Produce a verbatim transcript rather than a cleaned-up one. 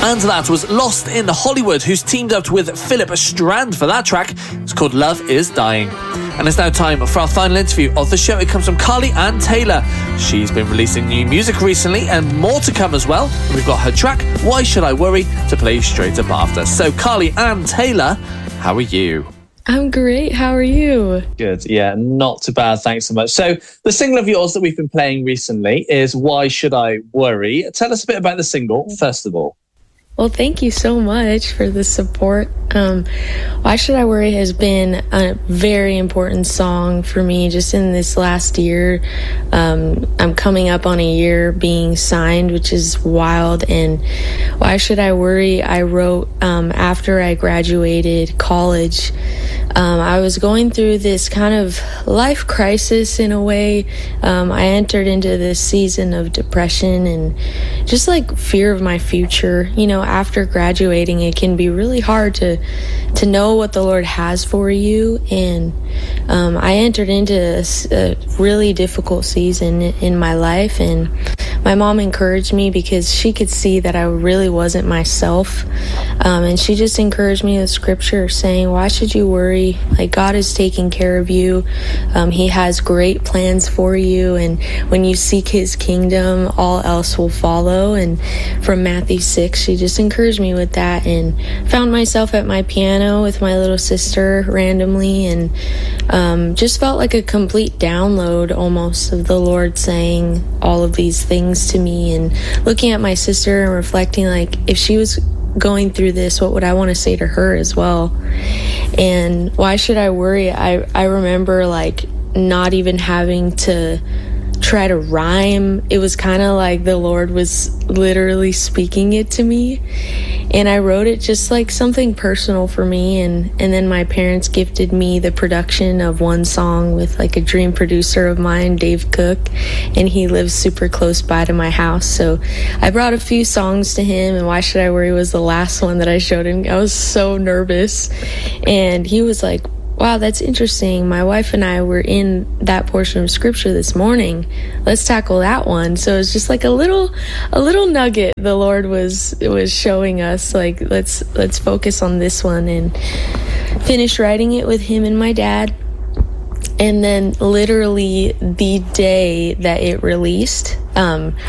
And that was Lost in Hollywood, who's teamed up with Philip Strand for that track. It's called Love Is Dying. And it's now time for our final interview of the show. It comes from Carly Ann Taylor. She's been releasing new music recently and more to come as well. We've got her track, Why Should I Worry, to play straight up after. So Carly Ann Taylor, how are you? I'm great. How are you? Good. Yeah, not too bad. Thanks so much. So the single of yours that we've been playing recently is Why Should I Worry? Tell us a bit about the single, first of all. Well, thank you so much for the support. Um, Why Should I Worry has been a very important song for me just in this last year. Um, I'm coming up on a year being signed, which is wild. And Why Should I Worry, I wrote um, after I graduated college. Um, I was going through this kind of life crisis in a way. Um, I entered into this season of depression and just like fear of my future. You know, after graduating, it can be really hard to to know what the Lord has for you. And um, I entered into a, a really difficult season in my life, and my mom encouraged me because she could see that I really wasn't myself. Um, and she just encouraged me with scripture saying, why should you worry? Like, God is taking care of you. Um, he has great plans for you. And when you seek his kingdom, all else will follow. And from Matthew six, she just encouraged me with that, and found myself at my piano with my little sister randomly, and um, just felt like a complete download almost of the Lord saying all of these things to me, and looking at my sister and reflecting, like, if she was going through this, what would I want to say to her as well? And why should I worry? I, I remember like not even having to try to rhyme. It was kind of like the Lord was literally speaking it to me, and I wrote it just like something personal for me. And and then my parents gifted me the production of one song with like a dream producer of mine, Dave Cook, and he lives super close by to my house. So I brought a few songs to him, and Why Should I Worry was the last one that I showed him. I was so nervous, and he was like, wow, that's interesting. My wife and I were in that portion of scripture this morning. Let's tackle that one. So it's just like a little, a little nugget the Lord was was showing us. Like, let's let's focus on this one, and finished writing it with him and my dad. And then literally the day that it released, um,